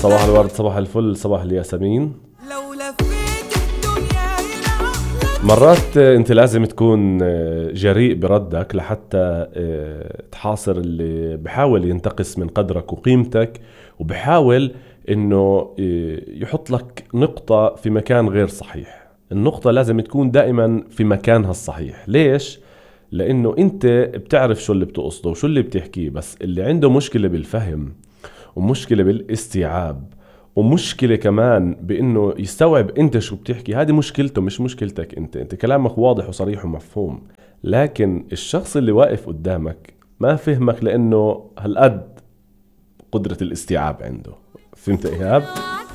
صباح الورد، صباح الفل، صباح الياسمين. لو لفيت الدنيا هنا مرات انت لازم تكون جريء بردك لحتى تحاصر اللي بحاول ينتقص من قدرك وقيمتك، وبحاول انه يحط لك نقطة في مكان غير صحيح. النقطة لازم تكون دائما في مكانها الصحيح. ليش؟ لانه انت بتعرف شو اللي بتقصده وشو اللي بتحكيه، بس اللي عنده مشكلة بالفهم ومشكلة بالاستيعاب ومشكلة كمان بأنه يستوعب أنت شو بتحكي، هذه مشكلته مش مشكلتك. أنت كلامك واضح وصريح ومفهوم، لكن الشخص اللي واقف قدامك ما فهمك لأنه هالقد قدرة الاستيعاب عنده. فهمت إيهاب؟